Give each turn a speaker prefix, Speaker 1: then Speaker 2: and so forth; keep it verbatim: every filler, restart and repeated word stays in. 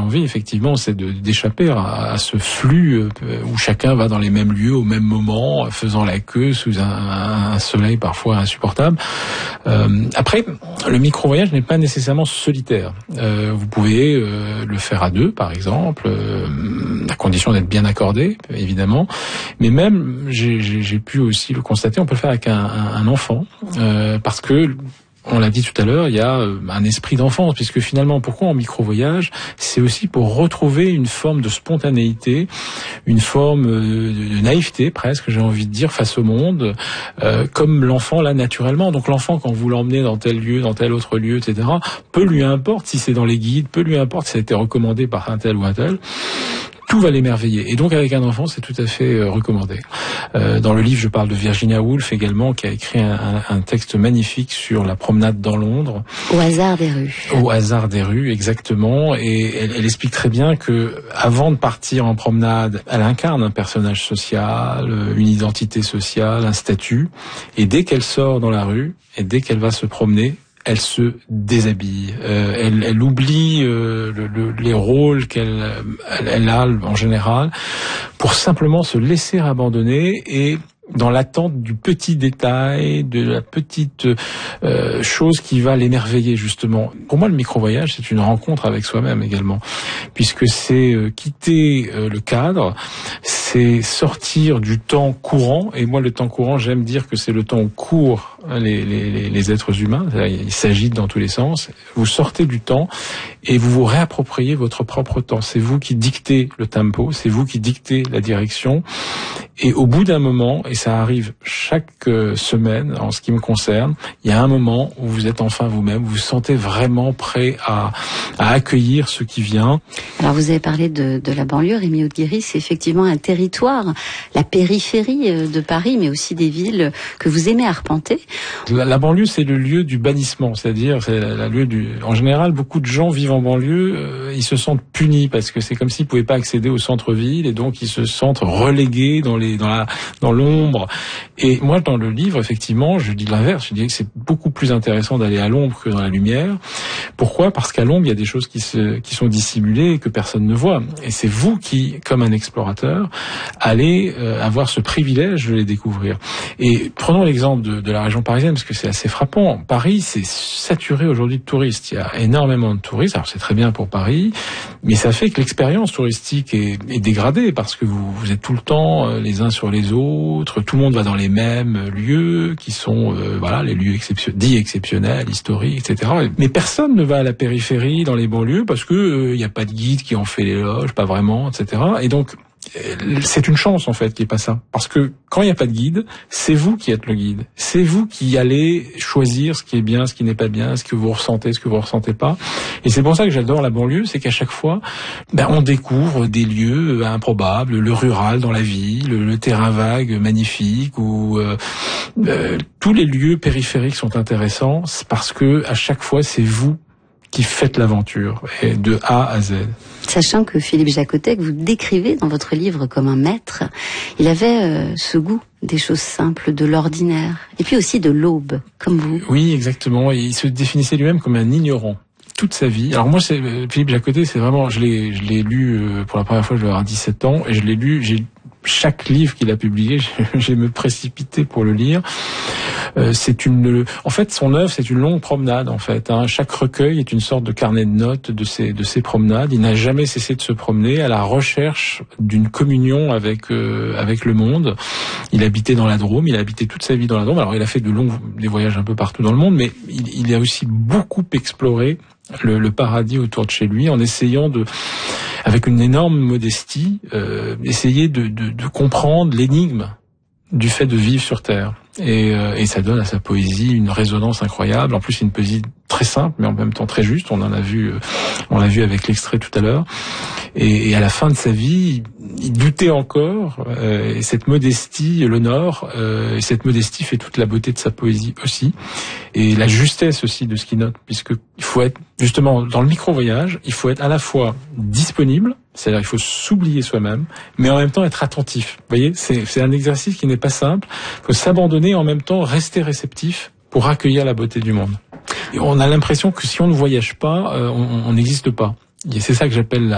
Speaker 1: envie, effectivement, c'est de, d'échapper à, à ce flux où chacun va dans les mêmes lieux au même moment, faisant la queue sous un, un soleil parfois insupportable. Euh, après, le micro-voyage n'est pas nécessairement solitaire. Euh, vous pouvez euh, le faire à deux, par exemple, euh, à condition d'être bien accordé, évidemment. Mais même, j'ai, j'ai, j'ai pu aussi le constater, on peut le faire avec un, un, un enfant, euh, parce que on l'a dit tout à l'heure, il y a un esprit d'enfance, puisque finalement, pourquoi en micro-voyage? C'est aussi pour retrouver une forme de spontanéité, une forme de naïveté, presque, j'ai envie de dire, face au monde, euh, comme l'enfant là naturellement. Donc l'enfant, quand vous l'emmenez dans tel lieu, dans tel autre lieu, et cetera, peu lui importe si c'est dans les guides, peu lui importe si ça a été recommandé par un tel ou un tel. Tout va l'émerveiller. Et donc, avec un enfant, c'est tout à fait euh, recommandé. Euh, dans le livre, je parle de Virginia Woolf également, qui a écrit un, un, un texte magnifique sur la promenade dans Londres.
Speaker 2: Au hasard des rues.
Speaker 1: Au hasard des rues, exactement. Et elle, elle explique très bien que, avant de partir en promenade, elle incarne un personnage social, une identité sociale, un statut. Et dès qu'elle sort dans la rue, et dès qu'elle va se promener, elle se déshabille, euh, elle, elle oublie euh, le, le, les rôles qu'elle elle, elle a en général pour simplement se laisser abandonner et dans l'attente du petit détail, de la petite euh, chose qui va l'émerveiller justement. Pour moi, le micro-voyage, c'est une rencontre avec soi-même également, puisque c'est euh, quitter euh, le cadre, c'est sortir du temps courant, et moi le temps courant, j'aime dire que c'est le temps où courent les, les, les êtres humains, il s'agite dans tous les sens, vous sortez du temps et vous vous réappropriez votre propre temps, c'est vous qui dictez le tempo, c'est vous qui dictez la direction, et au bout d'un moment, et ça arrive chaque euh, semaine en ce qui me concerne, il y a un moment où vous êtes enfin vous-même, vous vous sentez vraiment prêt à, à accueillir ce qui vient.
Speaker 2: Alors vous avez parlé de, de la banlieue, Rémi Aude-Guéry, c'est effectivement un territoire, la périphérie de Paris, mais aussi des villes que vous aimez arpenter.
Speaker 1: La, la banlieue, c'est le lieu du bannissement, c'est-à-dire c'est la, la lieu du. En général, beaucoup de gens vivent en banlieue, euh, ils se sentent punis parce que c'est comme s'ils pouvaient pas accéder au centre-ville et donc ils se sentent relégués dans les dans la dans l'ombre. Et moi, dans le livre, effectivement, je dis l'inverse. Je dis que c'est beaucoup plus intéressant d'aller à l'ombre que dans la lumière. Pourquoi ? Parce qu'à l'ombre, il y a des choses qui se qui sont dissimulées et que personne ne voit. Et c'est vous qui, comme un explorateur, allez euh, avoir ce privilège de les découvrir. Et prenons l'exemple de, de la région parisienne, parce que c'est assez frappant. Paris, c'est saturé aujourd'hui de touristes. Il y a énormément de touristes. Alors c'est très bien pour Paris, mais ça fait que l'expérience touristique est, est dégradée parce que vous, vous êtes tout le temps euh, les uns sur les autres. Tout le monde va dans les mêmes lieux qui sont euh, voilà les lieux exception- dits exceptionnels, historiques, et cetera. Mais personne ne va à la périphérie, dans les banlieues, parce que il euh, n'y a pas de guide qui en fait l'éloge, pas vraiment, et cetera. Et donc c'est une chance en fait qu'il n'y ait pas ça, parce que quand il n'y a pas de guide, c'est vous qui êtes le guide, c'est vous qui allez choisir ce qui est bien, ce qui n'est pas bien, ce que vous ressentez, ce que vous ressentez pas. Et c'est pour ça que j'adore la banlieue, c'est qu'à chaque fois, ben on découvre des lieux improbables, le rural dans la ville, le, le terrain vague magnifique, ou euh, euh, tous les lieux périphériques sont intéressants parce que à chaque fois c'est vous qui faites l'aventure, et de A à Z.
Speaker 2: Sachant que Philippe Jaccottet, que vous décrivez dans votre livre comme un maître, il avait euh, ce goût des choses simples, de l'ordinaire, et puis aussi de l'aube, comme vous.
Speaker 1: Oui, exactement. Et il se définissait lui-même comme un ignorant toute sa vie. Alors moi, c'est Philippe Jaccottet, c'est vraiment, je l'ai, je l'ai lu euh, pour la première fois, je vais avoir dix-sept ans, et je l'ai lu, j'ai chaque livre qu'il a publié, j'ai me précipité pour le lire. Euh, c'est une, en fait, son œuvre, c'est une longue promenade, en fait. Hein. Chaque recueil est une sorte de carnet de notes de ses, de ses promenades. Il n'a jamais cessé de se promener à la recherche d'une communion avec, euh, avec le monde. Il habitait dans la Drôme, il a habité toute sa vie dans la Drôme. Alors, il a fait de longs, des voyages un peu partout dans le monde, mais il, il a aussi beaucoup exploré le, le paradis autour de chez lui, en essayant de, avec une énorme modestie, euh, essayer de, de, de comprendre l'énigme du fait de vivre sur Terre. Et, euh, et ça donne à sa poésie une résonance incroyable. En plus, une poésie très simple, mais en même temps très juste. On en a vu, euh, on l'a vu avec l'extrait tout à l'heure. Et, et à la fin de sa vie, il, il doutait encore. Euh, et cette modestie l'honore. Euh, et cette modestie fait toute la beauté de sa poésie aussi. Et la justesse aussi de ce qu'il note, puisque il faut être justement dans le micro-voyage, il faut être à la fois disponible, c'est-à-dire il faut s'oublier soi-même, mais en même temps être attentif. Vous voyez, c'est, c'est un exercice qui n'est pas simple. Il faut s'abandonner et en même temps rester réceptif pour accueillir la beauté du monde. Et on a l'impression que si on ne voyage pas, euh, on n'existe pas. Et c'est ça que j'appelle la